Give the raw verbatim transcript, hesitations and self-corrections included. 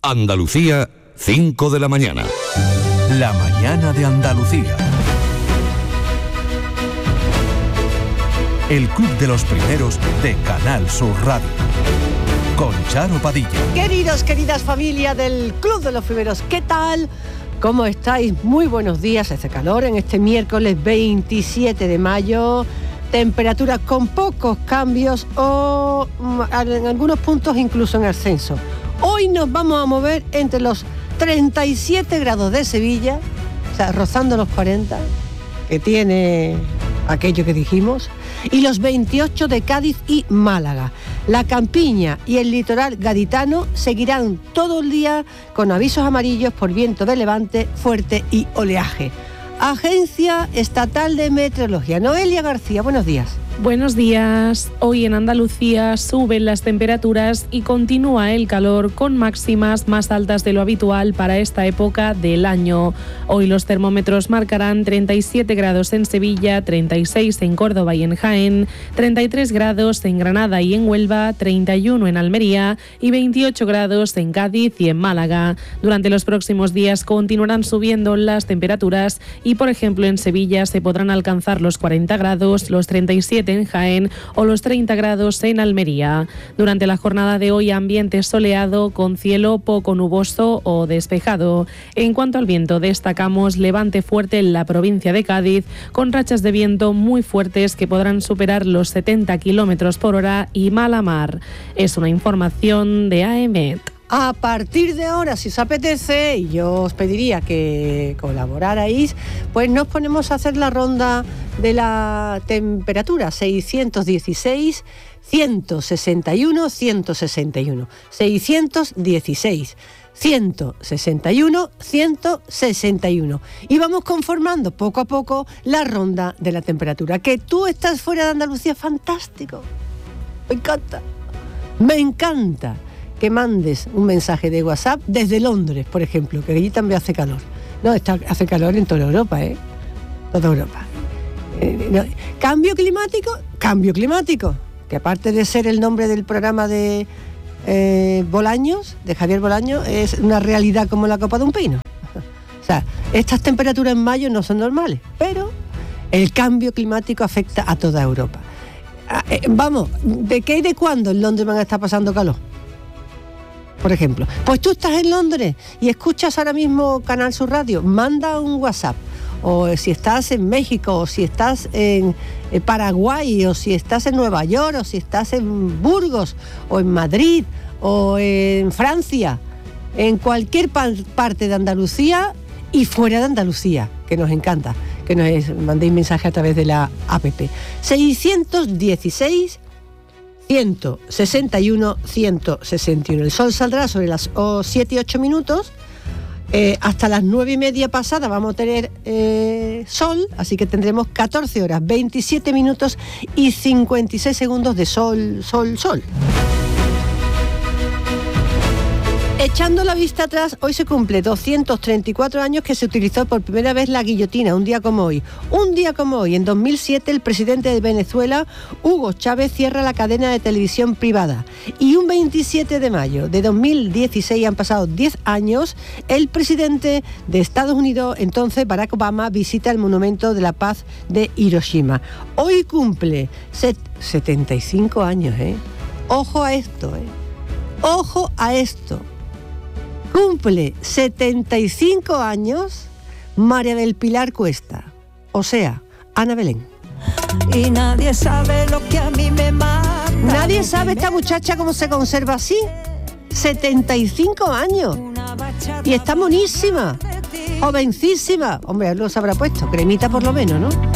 Andalucía, cinco de la mañana. La mañana de Andalucía. El Club de los Primeros de Canal Sur Radio. Con Charo Padilla. Queridos, queridas familias del Club de los Primeros, ¿qué tal? ¿Cómo estáis? Muy buenos días. Hace calor en este miércoles veintisiete de mayo. Temperatura con pocos cambios o en algunos puntos incluso en ascenso. Hoy nos vamos a mover entre los treinta y siete grados de Sevilla, o sea, rozando los cuarenta, que tiene aquello que dijimos, y los veintiocho de Cádiz y Málaga. La campiña y el litoral gaditano seguirán todo el día con avisos amarillos por viento de levante fuerte y oleaje. Agencia Estatal de Meteorología. Noelia García, buenos días. Buenos días. Hoy en Andalucía suben las temperaturas y continúa el calor con máximas más altas de lo habitual para esta época del año. Hoy los termómetros marcarán treinta y siete grados en Sevilla, treinta y seis en Córdoba y en Jaén, treinta y tres grados en Granada y en Huelva, treinta y uno en Almería y veintiocho grados en Cádiz y en Málaga. Durante los próximos días continuarán subiendo las temperaturas y, por ejemplo, en Sevilla se podrán alcanzar los cuarenta grados, los treinta y siete en Jaén o los treinta grados en Almería. Durante la jornada de hoy, ambiente soleado con cielo poco nuboso o despejado. En cuanto al viento, destacamos levante fuerte en la provincia de Cádiz, con rachas de viento muy fuertes que podrán superar los setenta kilómetros por hora y mala mar. Es una información de A E M E T. A partir de ahora, si os apetece, y yo os pediría que colaborarais, pues nos ponemos a hacer la ronda de la temperatura. seiscientos dieciséis, ciento sesenta y uno, ciento sesenta y uno. seiscientos dieciséis, ciento sesenta y uno, ciento sesenta y uno. Y vamos conformando poco a poco la ronda de la temperatura. Que tú estás fuera de Andalucía, fantástico. Me encanta. Me encanta que mandes un mensaje de WhatsApp desde Londres, por ejemplo, que allí también hace calor. No, está, hace calor en toda Europa, ¿eh? Toda Europa. Eh, no. ¿Cambio climático? Cambio climático. Que aparte de ser el nombre del programa de eh, Bolaños, de Javier Bolaños, es una realidad como la copa de un pino. O sea, estas temperaturas en mayo no son normales, pero el cambio climático afecta a toda Europa. Eh, vamos, ¿de qué y de cuándo en Londres van a estar pasando calor? Por ejemplo, pues tú estás en Londres y escuchas ahora mismo Canal Sur Radio, manda un WhatsApp, o si estás en México, o si estás en Paraguay, o si estás en Nueva York, o si estás en Burgos, o en Madrid, o en Francia, en cualquier parte de Andalucía y fuera de Andalucía, que nos encanta, que nos mandéis mensaje a través de la app. seiscientos dieciséis, ciento sesenta y uno, ciento sesenta y uno. El sol saldrá sobre las siete y ocho minutos. Eh, hasta las nueve y media pasada vamos a tener eh, sol, así que tendremos catorce horas, veintisiete minutos y cincuenta y seis segundos de sol, sol, sol. Echando la vista atrás, hoy se cumple doscientos treinta y cuatro años que se utilizó por primera vez la guillotina, un día como hoy. Un día como hoy, en dos mil siete, el presidente de Venezuela, Hugo Chávez, cierra la cadena de televisión privada. Y un veintisiete de mayo de dos mil dieciséis, han pasado diez años, el presidente de Estados Unidos, entonces Barack Obama, visita el Monumento de la Paz de Hiroshima. Hoy cumple set, setenta y cinco años, ¿eh? Ojo a esto, ¿eh? Ojo a esto. Cumple setenta y cinco años María del Pilar Cuesta, o sea, Ana Belén. Y nadie sabe lo que a mí me mata. Nadie sabe esta muchacha cómo se conserva así. setenta y cinco años. Y está monísima, jovencísima. Hombre, algo se habrá puesto, cremita por lo menos, ¿no?